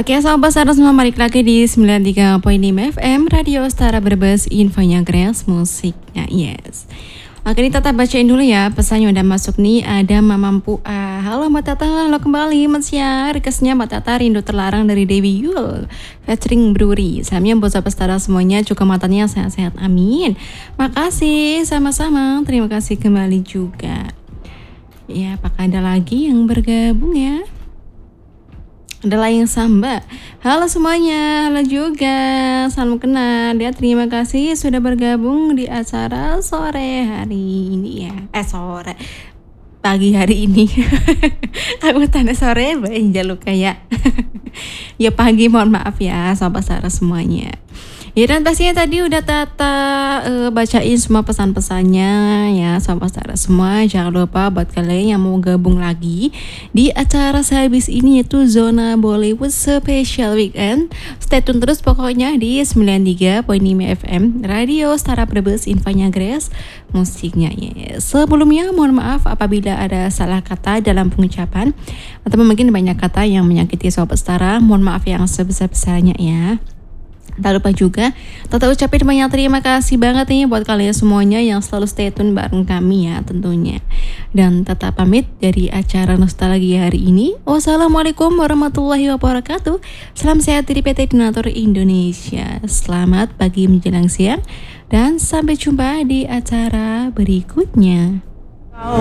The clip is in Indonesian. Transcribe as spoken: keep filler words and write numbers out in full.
Oke, sahabat Stara semua, balik lagi di sembilan puluh tiga koma lima F M Radio Stara Brebes, infonya Grace, musiknya yes. Oke, ini Tata bacain dulu ya, pesannya udah masuk nih. Ada Mamampu A. Halo Mbak Tata, halo kembali Mas ya. Requestnya Mbak Tata, Rindu Terlarang dari Dewi Yul featuring Brewery. Salamnya buat sahabat Stara semuanya, juga matanya sehat-sehat, amin. Makasih, sama-sama, terima kasih kembali juga. Ya, apakah ada lagi yang bergabung ya? Ada Layang Samba. Halo semuanya, halo juga, salam kenal ya. Terima kasih sudah bergabung di acara sore hari ini ya. Eh sore, pagi hari ini. Aku tanda sore, banyak luka ya. Ya pagi, mohon maaf ya, sahabat Stara semuanya. Ya, dan pastinya tadi udah Tata uh, bacain semua pesan-pesannya ya, sahabat Stara semua. Jangan lupa buat kalian yang mau gabung lagi di acara sehabis ini, yaitu Zona Bollywood Special Weekend. Stay tune terus pokoknya di sembilan puluh tiga koma lima F M Radio Stara Brebes, infonya Grace, musiknya ya. Sebelumnya mohon maaf apabila ada salah kata dalam pengucapan atau mungkin banyak kata yang menyakiti sahabat Stara. Mohon maaf yang sebesar-besarnya ya. Tak lupa juga Tata ucapin banyak terima kasih banget nih buat kalian semuanya yang selalu stay tune bareng kami ya tentunya. Dan Tata pamit dari acara nostalgia hari ini. Wassalamualaikum warahmatullahi wabarakatuh. Salam sehat dari P T Donatur Indonesia. Selamat pagi menjelang siang dan sampai jumpa di acara berikutnya.